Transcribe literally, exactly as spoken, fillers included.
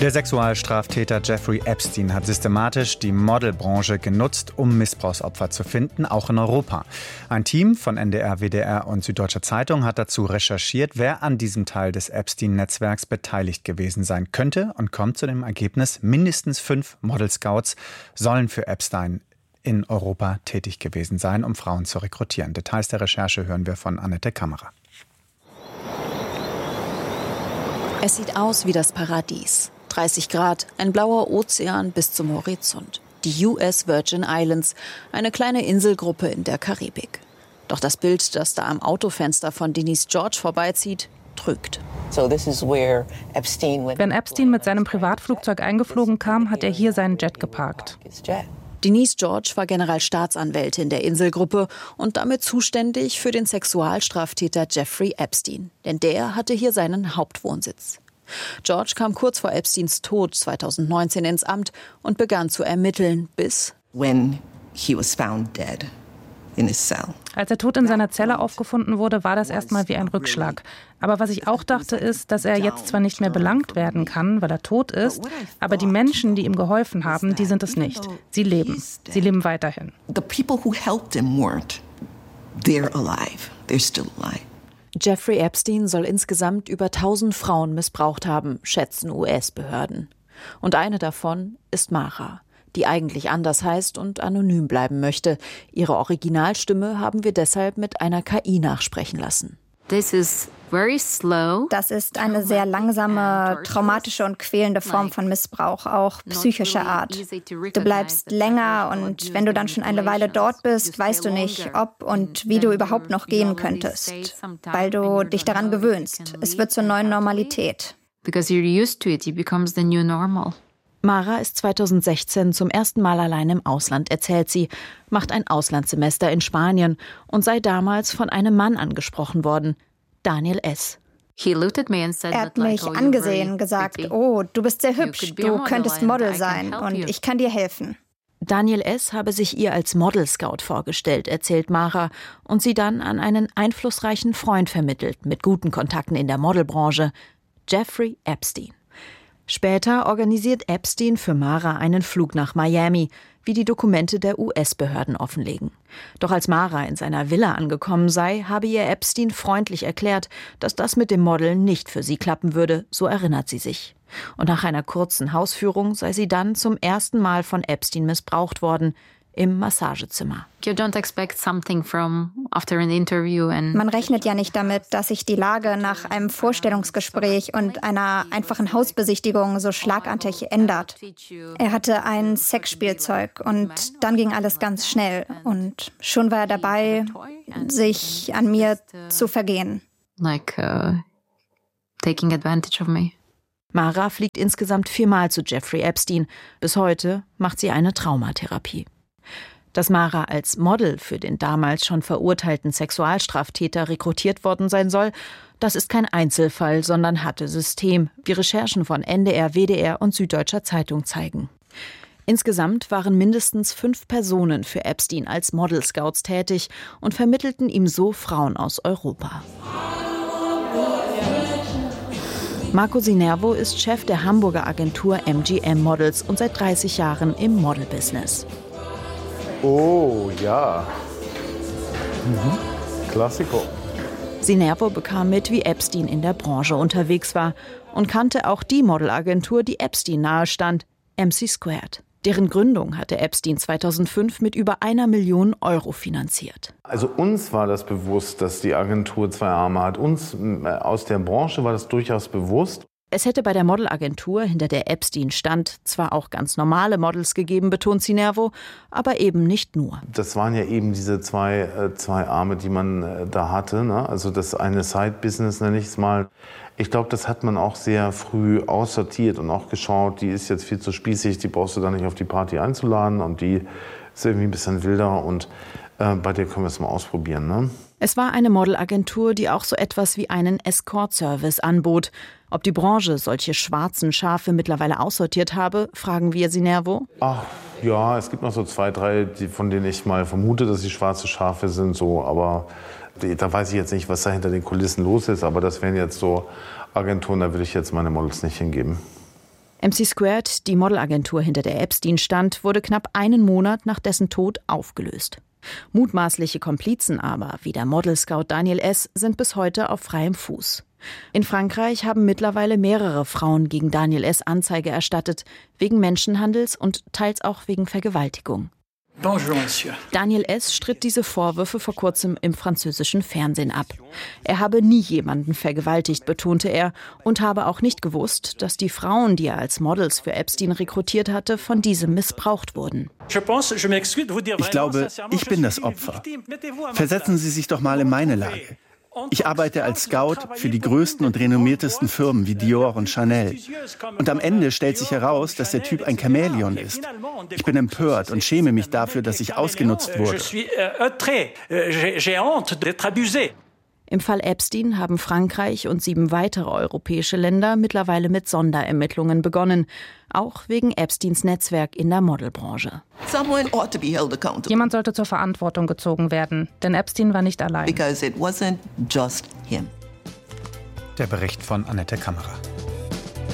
Der Sexualstraftäter Jeffrey Epstein hat systematisch die Modelbranche genutzt, um Missbrauchsopfer zu finden, auch in Europa. Ein Team von N D R, W D R und Süddeutscher Zeitung hat dazu recherchiert, wer an diesem Teil des Epstein-Netzwerks beteiligt gewesen sein könnte und kommt zu dem Ergebnis, mindestens fünf Model-Scouts sollen für Epstein in Europa tätig gewesen sein, um Frauen zu rekrutieren. Details der Recherche hören wir von Annette Kammerer. Es sieht aus wie das Paradies. dreißig Grad, ein blauer Ozean bis zum Horizont. Die U S Virgin Islands, eine kleine Inselgruppe in der Karibik. Doch das Bild, das da am Autofenster von Denise George vorbeizieht, trügt. Wenn Epstein mit seinem Privatflugzeug eingeflogen kam, hat er hier seinen Jet geparkt. Denise George war Generalstaatsanwältin der Inselgruppe und damit zuständig für den Sexualstraftäter Jeffrey Epstein. Denn der hatte hier seinen Hauptwohnsitz. George kam kurz vor Epsteins Tod zweitausendneunzehn ins Amt und begann zu ermitteln, bis When he was found dead in his cell. Als er tot in seiner Zelle aufgefunden wurde, war das erstmal wie ein Rückschlag. Aber was ich auch dachte, ist, dass er jetzt zwar nicht mehr belangt werden kann, weil er tot ist, aber die Menschen, die ihm geholfen haben, die sind es nicht. Sie leben. Sie leben weiterhin. The people who helped him weren't. They're alive. They're still alive. Jeffrey Epstein soll insgesamt über tausend Frauen missbraucht haben, schätzen U S-Behörden. Und eine davon ist Mara, die eigentlich anders heißt und anonym bleiben möchte. Ihre Originalstimme haben wir deshalb mit einer K I nachsprechen lassen. This is very slow. Das ist eine sehr langsame, traumatische und quälende Form von Missbrauch, auch psychischer Art. Du bleibst länger und wenn du dann schon eine Weile dort bist, weißt du nicht, ob und wie du überhaupt noch gehen könntest, weil du dich daran gewöhnst. Es wird zur neuen Normalität. Because you're used to it, it becomes the new normal. Mara ist zweitausendsechzehn zum ersten Mal allein im Ausland, erzählt sie, macht ein Auslandssemester in Spanien und sei damals von einem Mann angesprochen worden, Daniel S. Er hat mich angesehen, gesagt, oh, du bist sehr hübsch, du könntest Model sein und ich kann dir helfen. Daniel S. habe sich ihr als Model-Scout vorgestellt, erzählt Mara, und sie dann an einen einflussreichen Freund vermittelt, mit guten Kontakten in der Modelbranche, Jeffrey Epstein. Später organisiert Epstein für Mara einen Flug nach Miami, wie die Dokumente der U S-Behörden offenlegen. Doch als Mara in seiner Villa angekommen sei, habe ihr Epstein freundlich erklärt, dass das mit dem Modeln nicht für sie klappen würde, so erinnert sie sich. Und nach einer kurzen Hausführung sei sie dann zum ersten Mal von Epstein missbraucht worden, im Massagezimmer. You don't expect something from after an interview and Man rechnet ja nicht damit, dass sich die Lage nach einem Vorstellungsgespräch und einer einfachen Hausbesichtigung so schlagartig ändert. Er hatte ein Sexspielzeug und dann ging alles ganz schnell und schon war er dabei, sich an mir zu vergehen. Like uh, taking advantage of me. Mara fliegt insgesamt viermal zu Jeffrey Epstein. Bis heute macht sie eine Traumatherapie. Dass Mara als Model für den damals schon verurteilten Sexualstraftäter rekrutiert worden sein soll, das ist kein Einzelfall, sondern hatte System, wie Recherchen von N D R, W D R und Süddeutscher Zeitung zeigen. Insgesamt waren mindestens fünf Personen für Epstein als Model-Scouts tätig und vermittelten ihm so Frauen aus Europa. Marco Sinervo ist Chef der Hamburger Agentur M G M Models und seit dreißig Jahren im Model-Business. Oh, ja. Mhm. Klassiko. Sinervo bekam mit, wie Epstein in der Branche unterwegs war und kannte auch die Modelagentur, die Epstein nahestand, M C Squared. Deren Gründung hatte Epstein zweitausendfünf mit über einer Million Euro finanziert. Also uns war das bewusst, dass die Agentur zwei Arme hat. Uns aus der Branche war das durchaus bewusst. Es hätte bei der Modelagentur, hinter der Epstein stand, zwar auch ganz normale Models gegeben, betont Sinervo, aber eben nicht nur. Das waren ja eben diese zwei, äh, zwei Arme, die man äh, da hatte, ne? Also das eine Side-Business, nenne ich es mal. Ich glaube, das hat man auch sehr früh aussortiert und auch geschaut, die ist jetzt viel zu spießig, die brauchst du da nicht auf die Party einzuladen und die ist irgendwie ein bisschen wilder und äh, bei der können wir es mal ausprobieren, ne? Es war eine Modelagentur, die auch so etwas wie einen Escort-Service anbot. Ob die Branche solche schwarzen Schafe mittlerweile aussortiert habe, fragen wir Sinervo. Ach ja, es gibt noch so zwei, drei, die, von denen ich mal vermute, dass sie schwarze Schafe sind, so, aber da weiß ich jetzt nicht, was da hinter den Kulissen los ist, aber das wären jetzt so Agenturen, da würde ich jetzt meine Models nicht hingeben. M C Squared, die Modelagentur, hinter der Epstein stand, wurde knapp einen Monat nach dessen Tod aufgelöst. Mutmaßliche Komplizen aber, wie der Model-Scout Daniel S., sind bis heute auf freiem Fuß. In Frankreich haben mittlerweile mehrere Frauen gegen Daniel S. Anzeige erstattet, wegen Menschenhandels und teils auch wegen Vergewaltigung. Bonjour, Monsieur. Daniel S. stritt diese Vorwürfe vor kurzem im französischen Fernsehen ab. Er habe nie jemanden vergewaltigt, betonte er, und habe auch nicht gewusst, dass die Frauen, die er als Models für Epstein rekrutiert hatte, von diesem missbraucht wurden. Ich glaube, ich bin das Opfer. Versetzen Sie sich doch mal in meine Lage. Ich arbeite als Scout für die größten und renommiertesten Firmen wie Dior und Chanel. Und am Ende stellt sich heraus, dass der Typ ein Chamäleon ist. Ich bin empört und schäme mich dafür, dass ich ausgenutzt wurde. Im Fall Epstein haben Frankreich und sieben weitere europäische Länder mittlerweile mit Sonderermittlungen begonnen, auch wegen Epsteins Netzwerk in der Modelbranche. Jemand sollte zur Verantwortung gezogen werden, denn Epstein war nicht allein. Because it wasn't just him. Der Bericht von Annette Kammerer.